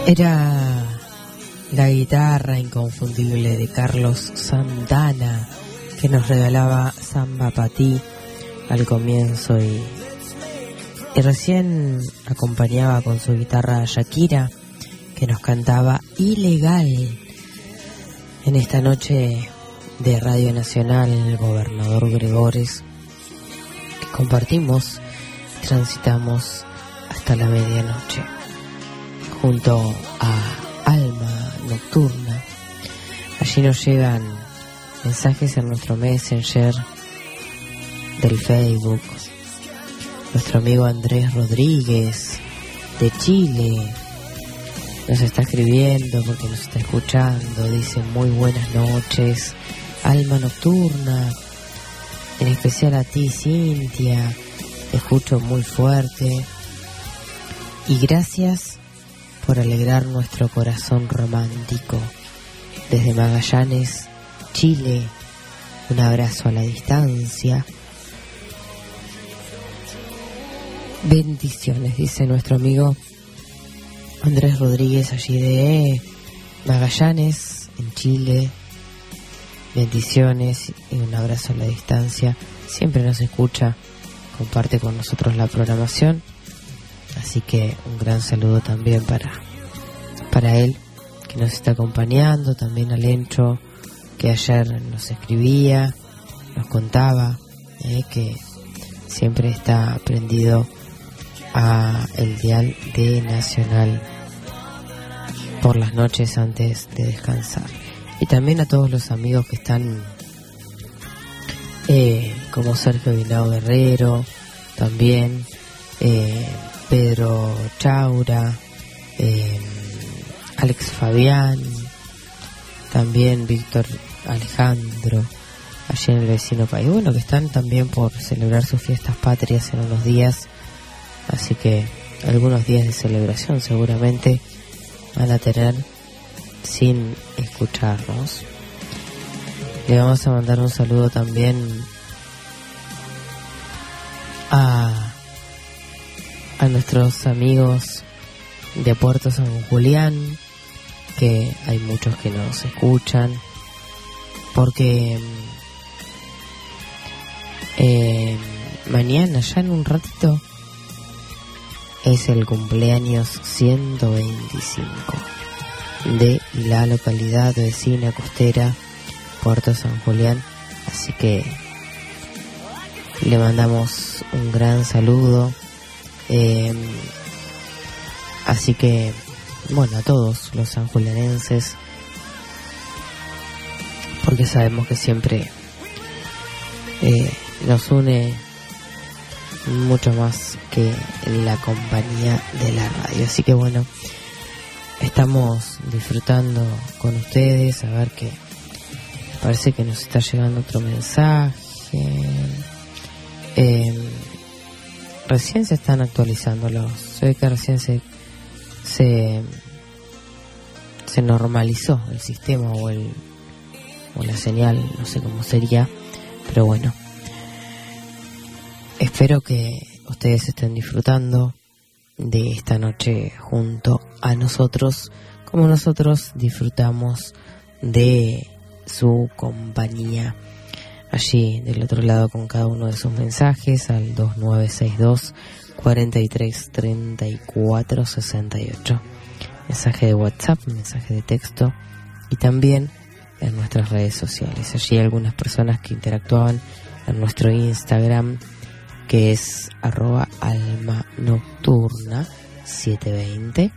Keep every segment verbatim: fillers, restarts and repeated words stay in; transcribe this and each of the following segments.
Era la guitarra inconfundible de Carlos Santana que nos regalaba Samba Pa' Ti al comienzo y, y recién acompañaba con su guitarra a Shakira, que nos cantaba Ilegal en esta noche de Radio Nacional, el Gobernador Gregores, que compartimos, transitamos hasta la medianoche junto a Alma Nocturna. Allí nos llegan mensajes en nuestro Messenger del Facebook. Nuestro amigo Andrés Rodríguez de Chile nos está escribiendo porque nos está escuchando. Dice: muy buenas noches, Alma Nocturna, en especial a ti, Cintia, escucho muy fuerte y gracias por alegrar nuestro corazón romántico. Desde Magallanes, Chile, un abrazo a la distancia. Bendiciones, dice nuestro amigo Andrés Rodríguez, allí de Magallanes, en Chile. Bendiciones y un abrazo a la distancia. Siempre nos escucha, comparte con nosotros la programación. Así que un gran saludo también para, para él, que nos está acompañando. También a Lencho, que ayer nos escribía, nos contaba eh, que siempre está prendido a el dial de Nacional por las noches antes de descansar. Y también a todos los amigos que están eh, como Sergio Bilao Guerrero, también eh, Pedro Chaura, eh, Alex Fabián, también Víctor Alejandro, allí en el vecino país. Bueno, que están también por celebrar sus fiestas patrias en unos días, así que algunos días de celebración seguramente van a tener sin escucharnos. Le vamos a mandar un saludo también a a nuestros amigos de Puerto San Julián, que hay muchos que nos escuchan, porque eh, mañana, ya en un ratito, es el cumpleaños ciento veinticinco de la localidad vecina costera Puerto San Julián, así que le mandamos un gran saludo. Eh, así que, bueno, a todos los sanjulianenses, porque sabemos que siempre eh, nos une mucho más que la compañía de la radio. Así que bueno, estamos disfrutando con ustedes. A ver, que parece que nos está llegando otro mensaje. Eh, Recién se están actualizando los... Se ve que recién se, se... Se normalizó el sistema o el... O la señal, no sé cómo sería. Pero bueno. Espero que ustedes estén disfrutando de esta noche junto a nosotros, como nosotros disfrutamos de su compañía. Allí del otro lado con cada uno de sus mensajes al dos nueve seis dos, cuatro tres, tres cuatro, seis ocho. Mensaje de WhatsApp, mensaje de texto y también en nuestras redes sociales. Allí algunas personas que interactuaban en nuestro Instagram, que es arroba alma nocturna setecientos veinte.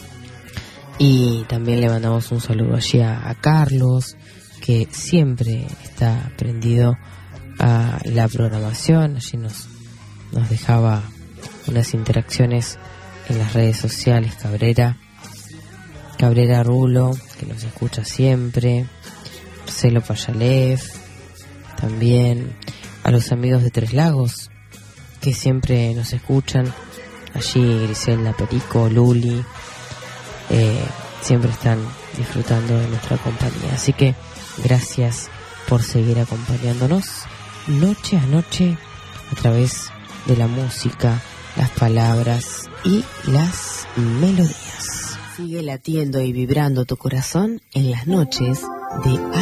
Y también le mandamos un saludo allí a, a Carlos, que siempre está prendido a la programación. Allí nos, nos dejaba unas interacciones en las redes sociales. Cabrera, Cabrera Rulo, que nos escucha siempre. Marcelo Payalev, también a los amigos de Tres Lagos, que siempre nos escuchan. Allí Griselda Perico, Luli, eh, siempre están disfrutando de nuestra compañía. Así que gracias por seguir acompañándonos noche a noche a través de la música, las palabras y las melodías. Sigue latiendo y vibrando tu corazón en las noches de